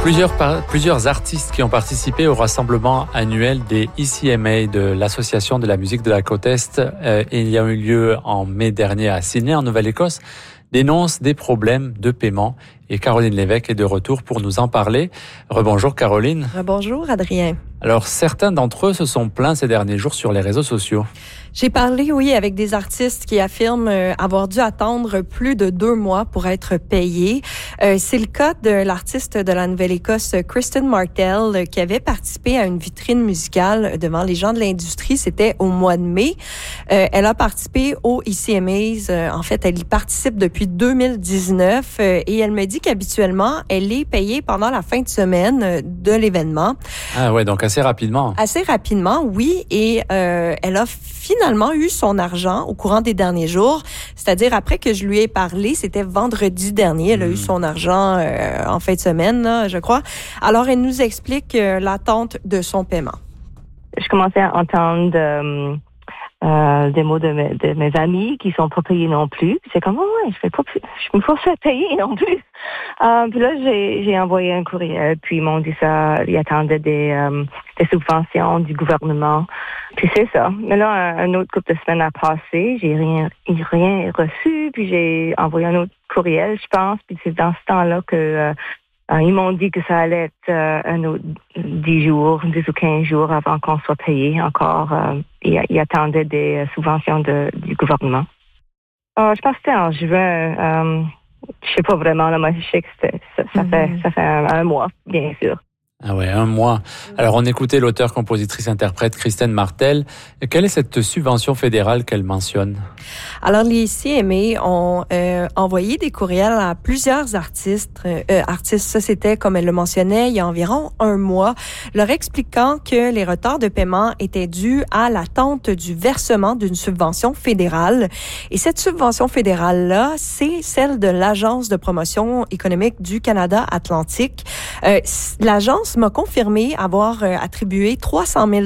Plusieurs artistes qui ont participé au rassemblement annuel des ECMA de l'Association de la musique de la côte Est, il y a eu lieu en mai dernier à Sydney, en Nouvelle-Écosse, dénoncent des problèmes de paiement. Et Caroline Lévesque est de retour pour nous en parler. Rebonjour Caroline. Rebonjour Adrien. Alors certains d'entre eux se sont plaints ces derniers jours sur les réseaux sociaux. J'ai parlé, oui, avec des artistes qui affirment avoir dû attendre plus de 2 mois pour être payés. C'est le cas de l'artiste de la Nouvelle-Écosse, Kristen Martell, qui avait participé à une vitrine musicale devant les gens de l'industrie. C'était au mois de mai. Elle a participé aux ECMAs. En fait, elle y participe depuis 2019 et elle me dit qu'habituellement, elle est payée pendant la fin de semaine de l'événement. Ah ouais, donc assez rapidement. Assez rapidement, oui. Et elle a finalement eu son argent au courant des derniers jours, c'est-à-dire après que je lui ai parlé, c'était vendredi dernier, elle a eu son argent en fin de semaine, là, je crois. Alors, elle nous explique l'attente de son paiement. Je commençais à entendre des mots de mes amis qui sont pas payés non plus. C'est comme, je me force à payer non plus. Puis là, j'ai envoyé un courriel, puis ils m'ont dit ça, ils attendaient des subventions du gouvernement. Puis c'est ça. Mais là, un autre couple de semaines a passé, j'ai rien reçu, puis j'ai envoyé un autre courriel, je pense, puis c'est dans ce temps-là que ils m'ont dit que ça allait être un autre 10 ou 15 jours avant qu'on soit payé encore. Ils attendaient des subventions du gouvernement. Je pense que c'était en juin. Je sais pas vraiment, là, moi, je sais que ça fait un mois, bien sûr. Ah ouais, 1 mois. Alors, on écoutait l'auteure, compositrice, interprète Kristen Martell. Quelle est cette subvention fédérale qu'elle mentionne? Alors, les CMA ont envoyé des courriels à plusieurs artistes. Ça, c'était, comme elle le mentionnait, il y a environ 1 mois, leur expliquant que les retards de paiement étaient dus à l'attente du versement d'une subvention fédérale. Et cette subvention fédérale-là, c'est celle de l'Agence de promotion économique du Canada Atlantique. L'agence m'a confirmé avoir attribué 300 000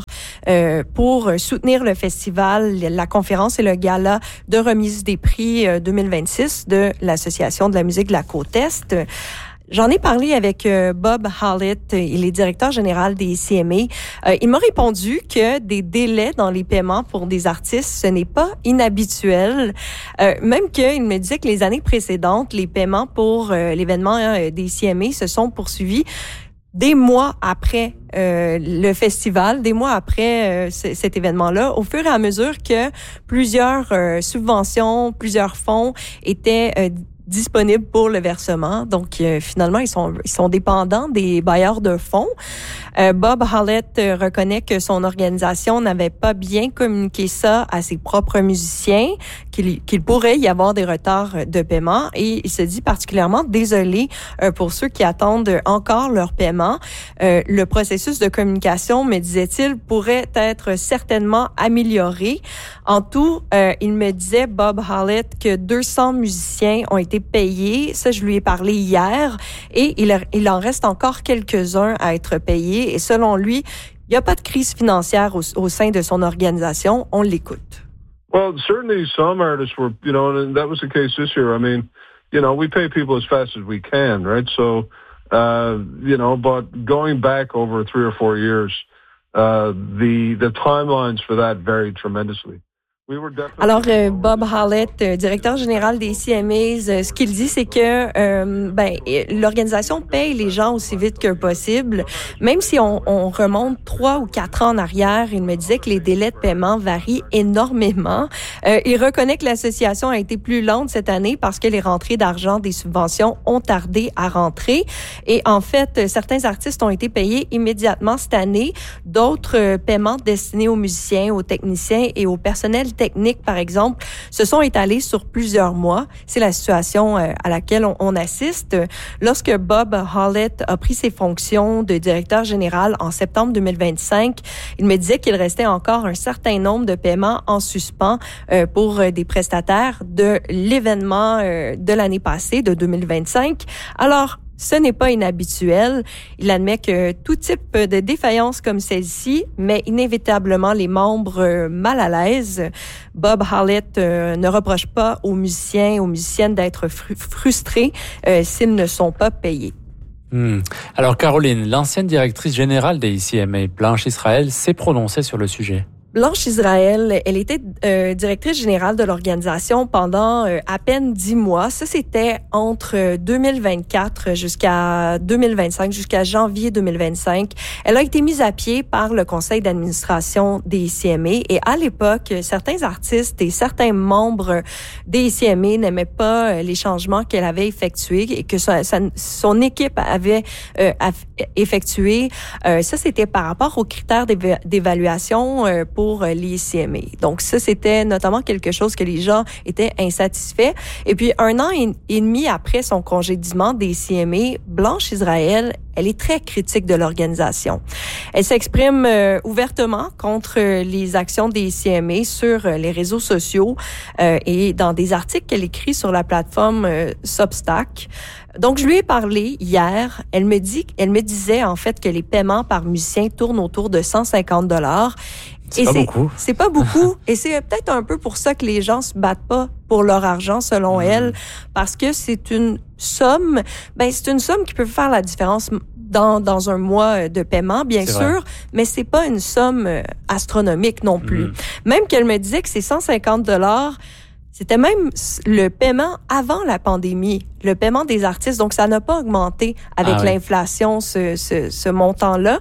$ pour soutenir le festival, la conférence et le gala de remise des prix 2026 de l'Association de la musique de la côte Est. J'en ai parlé avec Bob Hallett, il est directeur général des CMA. Il m'a répondu que des délais dans les paiements pour des artistes, ce n'est pas inhabituel. Même qu'il me disait que les années précédentes, les paiements pour l'événement des CMA se sont poursuivis des mois après le festival, des mois après cet événement-là, au fur et à mesure que plusieurs subventions, plusieurs fonds étaient disponibles pour le versement. Donc, finalement, ils sont dépendants des bailleurs de fonds. Bob Hallett reconnaît que son organisation n'avait pas bien communiqué ça à ses propres musiciens, qu'il pourrait y avoir des retards de paiement, et il se dit particulièrement désolé pour ceux qui attendent encore leur paiement. Le processus de communication, me disait-il, pourrait être certainement amélioré. En tout, il me disait, Bob Hallett, que 200 musiciens ont été payés. Ça, je lui ai parlé hier, et il en reste encore quelques-uns à être payés. Et selon lui, il n'y a pas de crise financière au sein de son organisation. On l'écoute. Well, certainly some artists were, and that was the case this year. I mean, we pay people as fast as we can, right? So, but going back over 3 or 4 years, the timelines for that varied tremendously. Alors, Bob Hallett, directeur général des CMAs, ce qu'il dit, c'est que l'organisation paye les gens aussi vite que possible. Même si on remonte 3 ou 4 ans en arrière, il me disait que les délais de paiement varient énormément. Il reconnaît que l'association a été plus lente cette année parce que les rentrées d'argent des subventions ont tardé à rentrer. Et en fait, certains artistes ont été payés immédiatement cette année. D'autres paiements destinés aux musiciens, aux techniciens et au personnel technique, par exemple, se sont étalés sur plusieurs mois. C'est la situation à laquelle on assiste. Lorsque Bob Hallett a pris ses fonctions de directeur général en septembre 2025, il me disait qu'il restait encore un certain nombre de paiements en suspens pour des prestataires de l'événement de l'année passée, de 2025. Alors, ce n'est pas inhabituel. Il admet que tout type de défaillance comme celle-ci met inévitablement les membres mal à l'aise. Bob Hallett ne reproche pas aux musiciens et aux musiciennes d'être frustrés s'ils ne sont pas payés. Alors Caroline, l'ancienne directrice générale des ICMA, Blanche Israël, s'est prononcée sur le sujet. Blanche Israël, elle était directrice générale de l'organisation pendant à peine 10 mois. Ça, c'était entre 2024 jusqu'à 2025, jusqu'à janvier 2025. Elle a été mise à pied par le conseil d'administration des ICMA et à l'époque, certains artistes et certains membres des ICMA n'aimaient pas les changements qu'elle avait effectués et que son équipe avait effectués. Ça, c'était par rapport aux critères d'évaluation pour les ICMA. Donc ça, c'était notamment quelque chose que les gens étaient insatisfaits. Et puis, 1 an et demi après son congédiement des ICMA, Blanche Israël, elle est très critique de l'organisation. Elle s'exprime ouvertement contre les actions des ICMA sur les réseaux sociaux et dans des articles qu'elle écrit sur la plateforme Substack. Donc, je lui ai parlé hier. Elle me disait en fait que les paiements par musicien tournent autour de $150. C'est pas beaucoup. C'est pas beaucoup. Et c'est peut-être un peu pour ça que les gens se battent pas pour leur argent, selon elle, parce que c'est une somme, c'est une somme qui peut faire la différence dans un mois de paiement, bien sûr, vrai. Mais c'est pas une somme astronomique non plus. Même qu'elle me disait que ces $150, c'était même le paiement avant la pandémie, le paiement des artistes. Donc, ça n'a pas augmenté avec l'inflation, ce montant-là.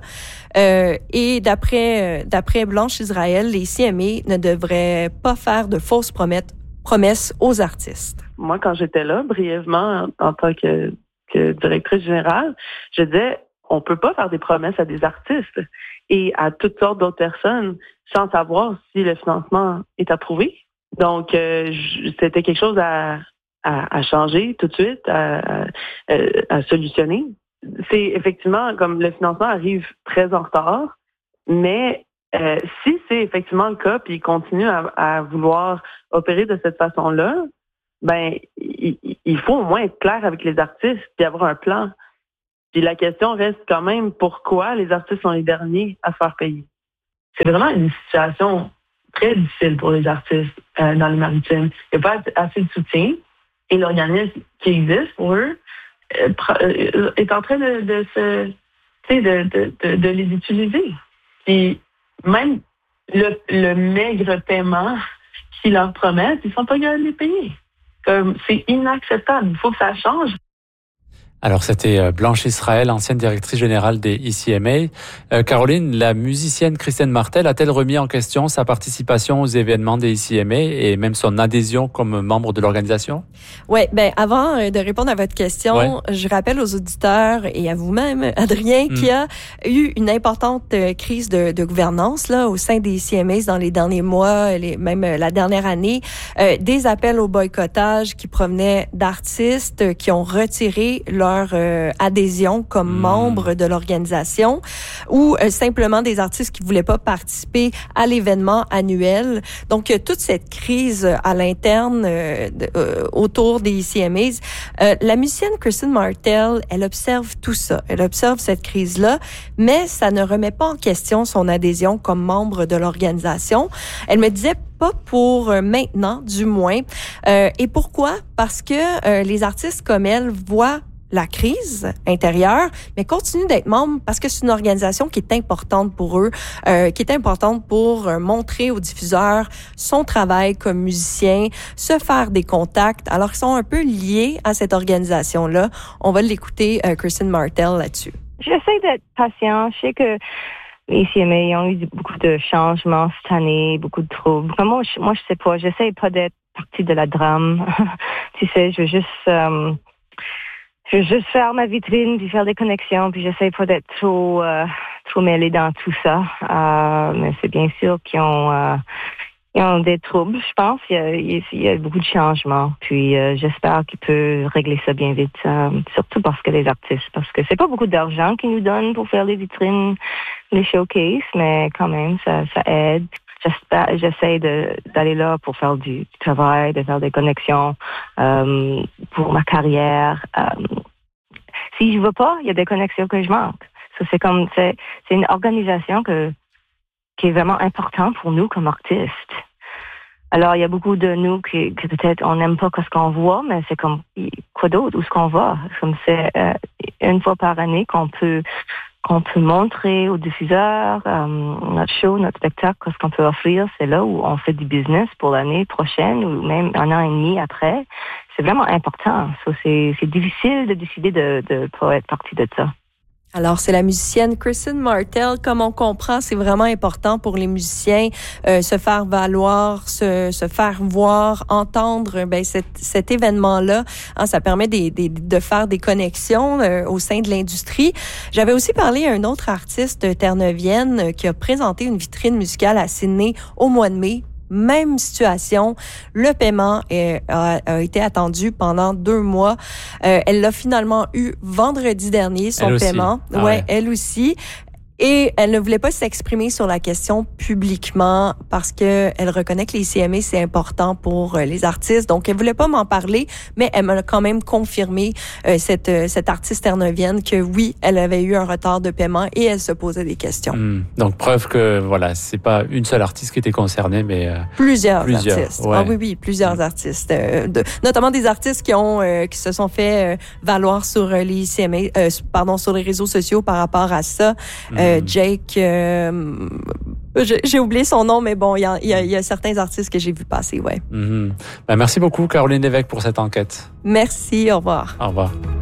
Et d'après Blanche Israël, les CMA ne devraient pas faire de fausses promesses aux artistes. Moi, quand j'étais là, brièvement, en tant que directrice générale, je disais, on peut pas faire des promesses à des artistes et à toutes sortes d'autres personnes sans savoir si le financement est approuvé. Donc, c'était quelque chose à changer tout de suite, à solutionner. C'est effectivement, comme le financement arrive très en retard, mais si c'est effectivement le cas, puis il continue à vouloir opérer de cette façon-là, il faut au moins être clair avec les artistes puis avoir un plan. Puis la question reste quand même, pourquoi les artistes sont les derniers à se faire payer? C'est vraiment une situation très difficile pour les artistes dans les maritimes. Il n'y a pas assez de soutien et l'organisme qui existe pour eux est en train de les utiliser. Puis même le maigre paiement qu'ils leur promettent, ils ne sont pas capables de les payer. C'est inacceptable. Il faut que ça change. Alors, c'était Blanche Israël, ancienne directrice générale des ICMA. Caroline, la musicienne Christiane Martel a-t-elle remis en question sa participation aux événements des ICMA et même son adhésion comme membre de l'organisation? Oui, avant de répondre à votre question, je rappelle aux auditeurs et à vous-même, Adrien, qu'il y a eu une importante crise de gouvernance là au sein des ICMA dans les derniers mois, même la dernière année, des appels au boycottage qui provenaient d'artistes qui ont retiré leur adhésion comme membre de l'organisation ou simplement des artistes qui voulaient pas participer à l'événement annuel. Donc, toute cette crise à l'interne autour des ICMA. La musicienne Christiane Martel, elle observe tout ça. Elle observe cette crise-là, mais ça ne remet pas en question son adhésion comme membre de l'organisation. Elle me disait pas pour maintenant, du moins. Et pourquoi? Parce que les artistes comme elle voient la crise intérieure, mais continuent d'être membres parce que c'est une organisation qui est importante pour eux, qui est importante pour montrer aux diffuseurs son travail comme musicien, se faire des contacts. Alors, ils sont un peu liés à cette organisation-là. On va l'écouter, Christiane Martel, là-dessus. J'essaie d'être patient. Je sais que les CMA ont eu beaucoup de changements cette année, beaucoup de troubles. Moi, je sais pas. J'essaie pas d'être partie de la drame. Tu sais, je veux juste faire ma vitrine, puis faire des connexions, puis j'essaie pas d'être trop mêlée dans tout ça. Mais c'est bien sûr qu'ils ont des troubles, je pense. Il y a beaucoup de changements. Puis j'espère qu'ils peuvent régler ça bien vite. Surtout parce que les artistes, parce que c'est pas beaucoup d'argent qu'ils nous donnent pour faire les vitrines, les showcases, mais quand même, ça aide. J'essaie d'aller là pour faire du travail, de faire des connexions pour ma carrière. Si je veux pas, il y a des connexions que je manque. Ça, c'est une organisation qui est vraiment importante pour nous comme artistes. Alors, il y a beaucoup de nous qui peut-être on n'aime pas ce qu'on voit, mais c'est comme quoi d'autre, où est-ce qu'on va? Comme c'est une fois par année qu'on peut montrer aux diffuseurs notre show, notre spectacle, ce qu'on peut offrir. C'est là où on fait du business pour l'année prochaine ou même un an et demi après. C'est vraiment important. C'est difficile de décider de pas être partie de ça. Alors, c'est la musicienne Kristen Martell. Comme on comprend, c'est vraiment important pour les musiciens se faire valoir, se faire voir, entendre cet événement-là. Hein, ça permet de faire des connexions au sein de l'industrie. J'avais aussi parlé à un autre artiste terre-neuvienne qui a présenté une vitrine musicale à Sydney au mois de mai. Même situation. Le paiement a été attendu pendant 2 mois. Elle l'a finalement eu vendredi dernier, son paiement. Ouais, elle aussi. Et elle ne voulait pas s'exprimer sur la question publiquement parce que elle reconnaît que les CMA, c'est important pour les artistes. Donc, elle voulait pas m'en parler, mais elle m'a quand même confirmé, cette artiste terre-neuvienne, que oui, elle avait eu un retard de paiement et elle se posait des questions. Donc, preuve que, voilà, c'est pas une seule artiste qui était concernée, mais plusieurs artistes. Ouais. Ah oui, plusieurs artistes. Notamment des artistes qui se sont fait valoir sur les CMA, sur les réseaux sociaux par rapport à ça. Jake, j'ai oublié son nom, mais bon, il y a certains artistes que j'ai vu passer, ouais. Merci beaucoup, Caroline Lévesque, pour cette enquête. Merci, au revoir. Au revoir.